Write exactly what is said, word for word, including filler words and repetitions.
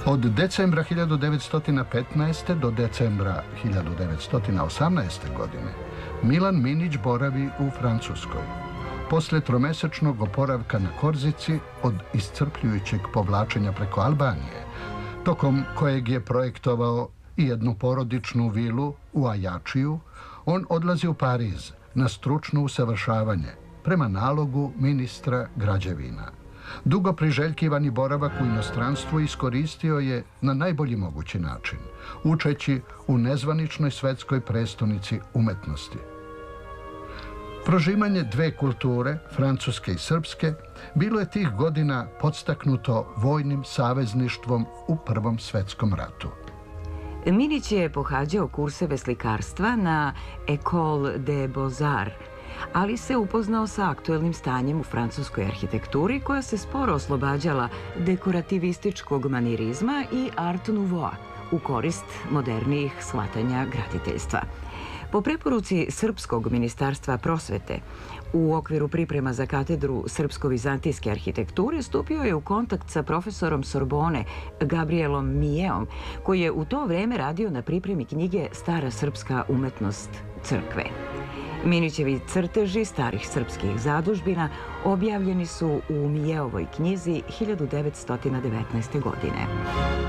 Od decembra hiljadu devetsto petnaeste. do decembra hiljadu devetsto osamnaeste. godine Milan Minić boravi u Francuskoj. Posle tromesečnog oporavka na Korzici od iscrpljujućeg povlačenja preko Albanije, tokom kojeg je projektovao i jednu porodičnu vilu u Ajačiju, on odlazi u Pariz na stručno usavršavanje prema nalogu ministra građevina. Dugo priželjkivani boravak u inostranstvu iskoristio je na najbolji mogući način, učeći u nezvaničnoj svetskoj prestonici umetnosti. Prožimanje dve kulture, francuske i srpske, bilo je tih godina podstaknuto vojnim savezništvom u Prvom svetskom ratu. Minić je pohađao kurseve slikarstva na École des Beaux-Arts, ali se upoznao sa aktuelnim stanjem u francuskoj arhitekturi koja se sporo oslobađala dekorativističkog manirizma i art nouveau u korist modernijih shvatanja graditeljstva. Po preporuci Srpskog ministarstva prosvete, u okviru priprema za katedru srpsko-vizantijske arhitekture stupio je u kontakt sa profesorom Sorbone Gabrielom Millettom, koji je u to vreme radio na pripremi knjige Stara srpska umetnost crkve. Minićevi crteži starih srpskih zadužbina objavljeni su u Millettovoj knjizi hiljadu devetsto devetnaeste. godine.